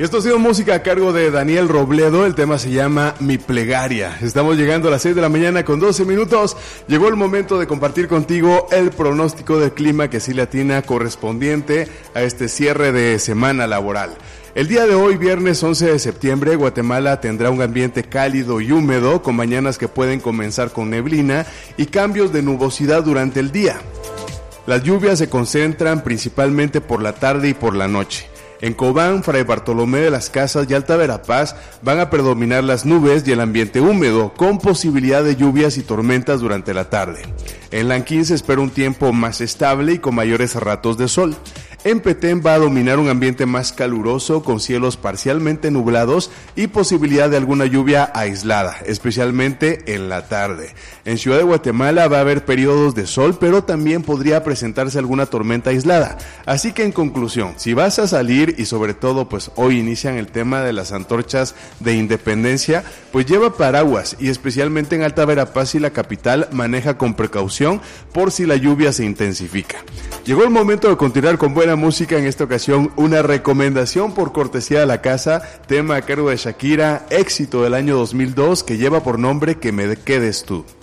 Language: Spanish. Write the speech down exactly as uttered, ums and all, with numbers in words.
Y esto ha sido música a cargo de Daniel Robledo, el tema se llama Mi Plegaria. Estamos llegando a las seis de la mañana con doce minutos, llegó el momento de compartir contigo el pronóstico del clima que sí le atina correspondiente a este cierre de semana laboral. El día de hoy, viernes once de septiembre, Guatemala tendrá un ambiente cálido y húmedo, con mañanas que pueden comenzar con neblina y cambios de nubosidad durante el día. Las lluvias se concentran principalmente por la tarde y por la noche. En Cobán, Fray Bartolomé de las Casas y Alta Verapaz van a predominar las nubes y el ambiente húmedo, con posibilidad de lluvias y tormentas durante la tarde. En Lanquín se espera un tiempo más estable y con mayores ratos de sol. En Petén va a dominar un ambiente más caluroso, con cielos parcialmente nublados y posibilidad de alguna lluvia aislada, especialmente en la tarde. En Ciudad de Guatemala va a haber periodos de sol, pero también podría presentarse alguna tormenta aislada. Así que en conclusión, si vas a salir y sobre todo pues hoy inician el tema de las antorchas de independencia, pues lleva paraguas y especialmente en Alta Verapaz y la capital maneja con precaución por si la lluvia se intensifica. Llegó el momento de continuar con buena música, en esta ocasión una recomendación por cortesía de la casa, tema a cargo de Shakira, éxito del año dos mil dos que lleva por nombre Que me quedes tú.